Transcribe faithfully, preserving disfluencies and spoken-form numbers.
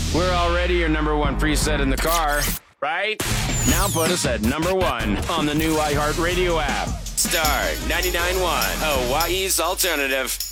We're already your number one preset in the car, right? Now put us at number one on the new iHeartRadio app. Star ninety-nine point one, Hawaii's alternative.